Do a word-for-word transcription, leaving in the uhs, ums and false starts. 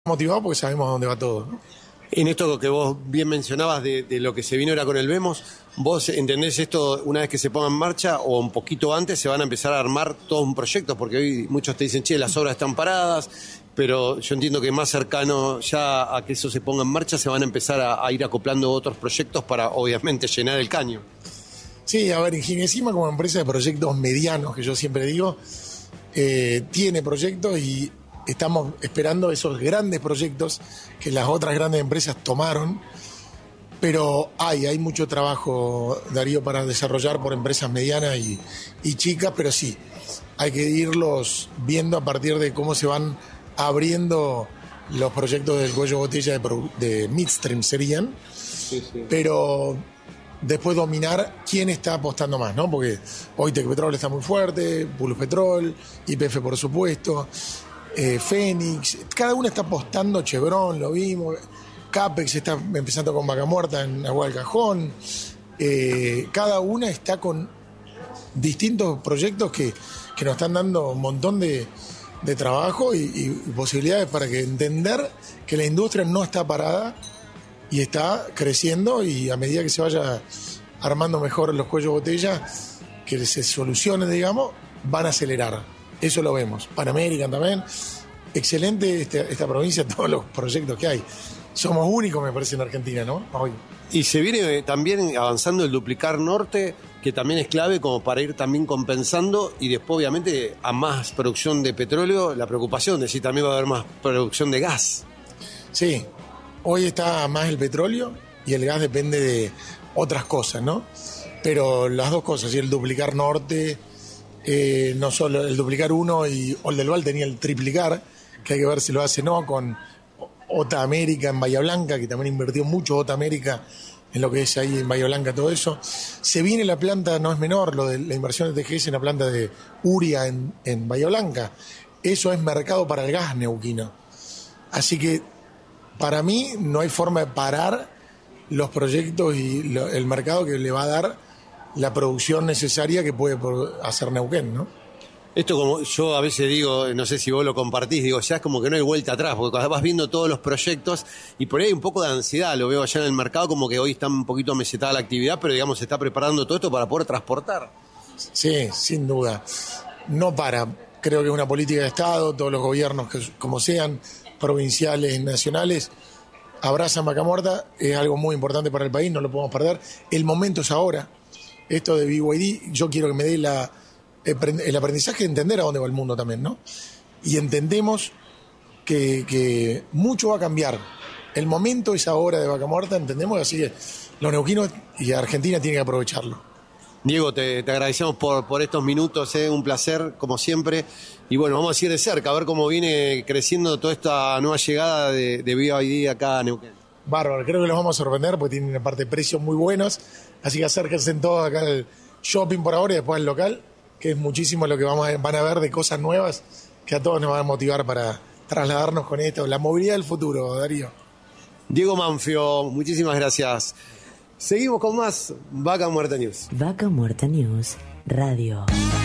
motivados porque sabemos a dónde va todo, ¿no? En esto que vos bien mencionabas de, de lo que se vino ahora con el Vemos, ¿vos entendés esto una vez que se ponga en marcha o un poquito antes se van a empezar a armar todo un proyecto? Porque hoy muchos te dicen, che, las obras están paradas, pero yo entiendo que más cercano ya a que eso se ponga en marcha se van a empezar a, a ir acoplando otros proyectos para obviamente llenar el caño. Sí, a ver, Ingeniersima como empresa de proyectos medianos, que yo siempre digo, eh, tiene proyectos y estamos esperando esos grandes proyectos que las otras grandes empresas tomaron, pero hay, hay mucho trabajo, Darío, para desarrollar por empresas medianas y, y chicas, pero sí, hay que irlos viendo a partir de cómo se van abriendo los proyectos del cuello de botella de, de midstream serían, sí, sí. Pero después dominar quién está apostando más, ¿no? Porque hoy Tecpetrol está muy fuerte, Pulus Petrol, Y P F por supuesto, Eh, Fénix, cada una está apostando, Chevron, lo vimos, Capex está empezando con Vaca Muerta en Agua del Cajón, eh, cada una está con distintos proyectos que, que nos están dando un montón de, de trabajo y, y posibilidades para que entender que la industria no está parada y está creciendo, y a medida que se vaya armando mejor los cuellos de botella, que se solucionen, digamos, van a acelerar. Eso lo vemos. Panamérica también. Excelente esta, esta provincia, todos los proyectos que hay. Somos únicos, me parece, en Argentina, ¿no? Hoy. Y se viene también avanzando el duplicar norte, que también es clave como para ir también compensando, y después, obviamente, a más producción de petróleo, la preocupación de si también va a haber más producción de gas. Sí. Hoy está más el petróleo y el gas depende de otras cosas, ¿no? Pero las dos cosas, y el duplicar norte... Eh, no solo el duplicar uno, y Oldelval tenía el triplicar, que hay que ver si lo hace no, con OTA América en Bahía Blanca, que también invirtió mucho OTA América en lo que es ahí en Bahía Blanca, todo eso. Se viene la planta, no es menor, lo de la inversión de T G S en la planta de Uria en, en Bahía Blanca. Eso es mercado para el gas neuquino. Así que para mí no hay forma de parar los proyectos y lo, el mercado que le va a dar la producción necesaria que puede hacer Neuquén, ¿no? Esto, como yo a veces digo, no sé si vos lo compartís, digo, ya es como que no hay vuelta atrás, porque cuando vas viendo todos los proyectos, y por ahí hay un poco de ansiedad, lo veo allá en el mercado, como que hoy está un poquito mesetada la actividad, pero digamos se está preparando todo esto para poder transportar. Sí, sin duda. No para. Creo que es una política de Estado, todos los gobiernos, que, como sean, provinciales, nacionales, abrazan Vaca Muerta, es algo muy importante para el país, no lo podemos perder. El momento es ahora. Esto de B Y D, yo quiero que me dé la, el aprendizaje de entender a dónde va el mundo también, ¿no? Y entendemos que, que mucho va a cambiar. El momento es ahora de Vaca Muerta, entendemos, así que los neuquinos y Argentina tienen que aprovecharlo. Diego, te, te agradecemos por, por estos minutos, ¿eh? Un placer, como siempre. Y bueno, vamos a ir de cerca, a ver cómo viene creciendo toda esta nueva llegada de, de B Y D acá a Neuquén. Bárbaro, creo que los vamos a sorprender porque tienen una parte de precios muy buenos, así que acérquense todos acá al shopping por ahora y después al local, que es muchísimo lo que vamos a, van a ver de cosas nuevas que a todos nos van a motivar para trasladarnos con esto, la movilidad del futuro, Darío. Diego Manfio, muchísimas gracias. Seguimos con más Vaca Muerta News. Vaca Muerta News Radio.